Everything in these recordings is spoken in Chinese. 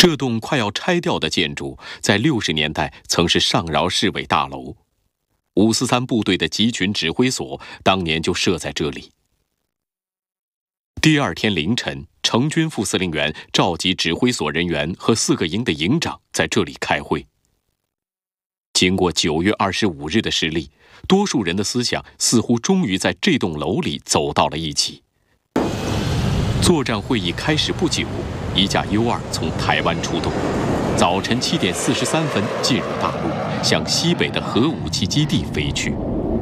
这栋快要拆掉的建筑，在60年代曾是上饶市委大楼。543部队的集群指挥所当年就设在这里。第二天凌晨，成军副司令员召集指挥所人员和4个营的营长在这里开会。经过9月25日的失利，多数人的思想似乎终于在这栋楼里走到了一起。作战会议开始不久，一架 U-2从台湾出动，早晨7点43分进入大陆，向西北的核武器基地飞去。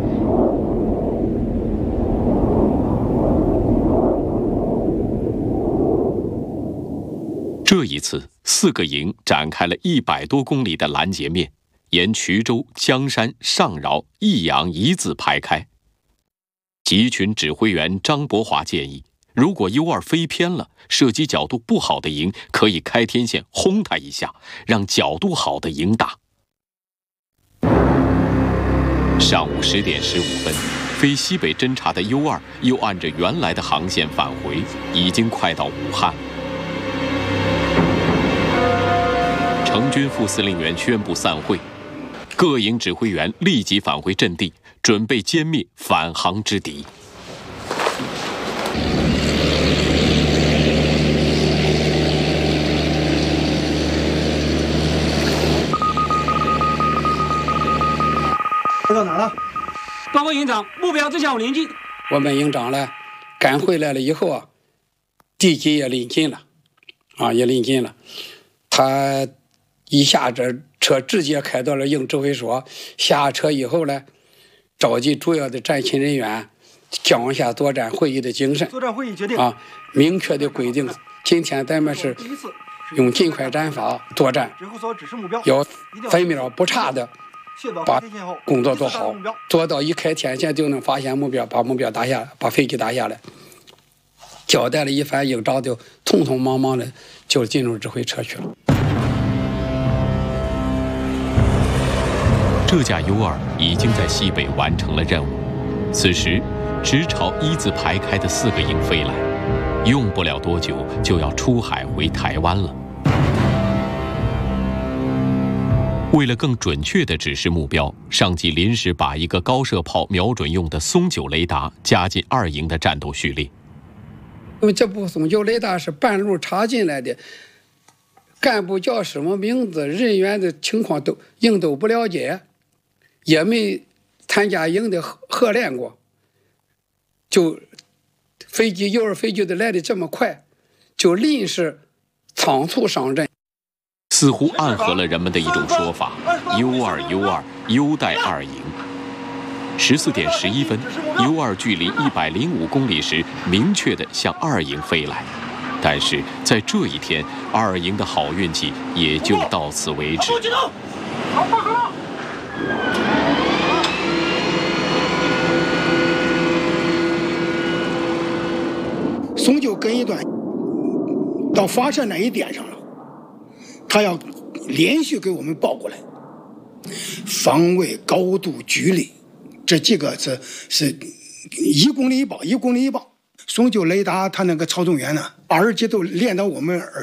这一次，4个营展开了100多公里的拦截面，沿衢州、江山、上饶、益阳一字排开。集群指挥员张伯华建议，如果 U-2飞偏了，射击角度不好的营可以开天线轰它一下，让角度好的营打。上午10点15分，飞西北侦察的 U-2又按着原来的航线返回，已经快到武汉。成军副司令员宣布散会，各营指挥员立即返回阵地，准备歼灭返航之敌。 到哪了？报告营长，目标正向我临近。 我们营长呢，赶回来了以后啊，敌机也临近了，也临近了。他一下车直接开到了营指挥所，下车以后呢，召集主要的战勤人员，讲一下作战会议的精神。 作战会议决定明确的规定，今天咱们是用尽快战法作战，要分秒不差的把工作做好，做到一开天线就能发现目标，把目标打下，把飞机打下来。交代了一番，营长就匆匆忙忙的就进入指挥车去了。 这架 U-2已经在西北完成了任务，此时直朝一字排开的4个营飞来，用不了多久就要出海回台湾了。为了更准确地指示目标，上级临时把一个高射炮瞄准用的松9雷达加进2营的战斗序列。 因为这部松9雷达是半路插进来的，干部叫什么名字，人员的情况营都不了解，也没参加营的合练过，就飞机U-2飞机的来的这么快，就临时仓促上阵， 似乎暗合了人们的一种说法：U-2 优待2营。14点11分，U-2距离105公里时，明确地向2营飞来。但是在这一天，2营的好运气也就到此为止。 松9跟一段到发射那一点上了，他要连续给我们报过来，方位、高度、距离，这几个是1公里一报，1公里一报。松9雷达它那个操纵员呢，耳机都连到我们耳